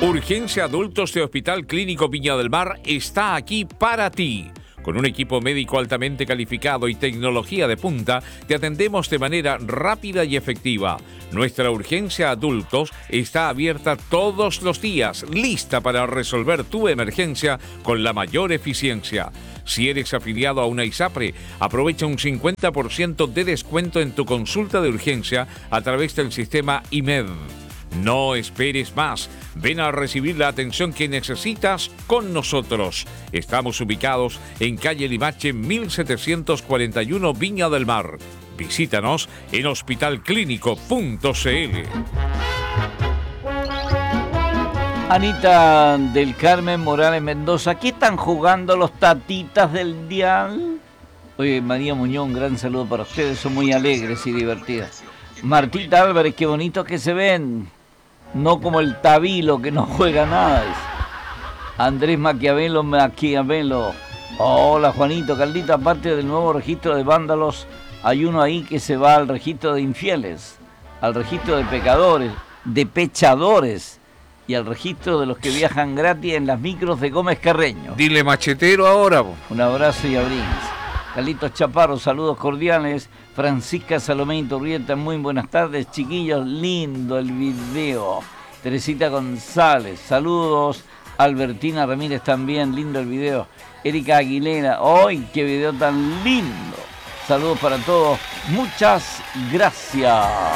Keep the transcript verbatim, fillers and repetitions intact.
Urgencia Adultos de Hospital Clínico Viña del Mar está aquí para ti. Con un equipo médico altamente calificado y tecnología de punta, te atendemos de manera rápida y efectiva. Nuestra urgencia adultos está abierta todos los días, lista para resolver tu emergencia con la mayor eficiencia. Si eres afiliado a una ISAPRE, aprovecha un cincuenta por ciento de descuento en tu consulta de urgencia a través del sistema I M E D. No esperes más. Ven a recibir la atención que necesitas con nosotros. Estamos ubicados en calle Limache mil setecientos cuarenta y uno Viña del Mar. Visítanos en hospital clínico punto c l. Anita del Carmen Morales Mendoza, ¿qué están jugando los tatitas del dial? Oye, María Muñoz, un gran saludo para ustedes, son muy alegres y divertidas. Martita Álvarez, qué bonitos que se ven. No como el Tabilo que no juega nada. Andrés Maquiavelo, Maquiavelo. Hola Juanito, Caldita, aparte del nuevo registro de vándalos, hay uno ahí que se va al registro de infieles, al registro de pecadores, de pechadores y al registro de los que viajan gratis en las micros de Gómez Carreño. Dile machetero ahora. Bo. Un abrazo y abrigues. Carlitos Chaparro, saludos cordiales. Francisca Salomé Inturrieta, muy buenas tardes, chiquillos, lindo el video. Teresita González, saludos. Albertina Ramírez también, lindo el video. Erika Aguilera, ¡ay, qué video tan lindo! Saludos para todos, muchas gracias.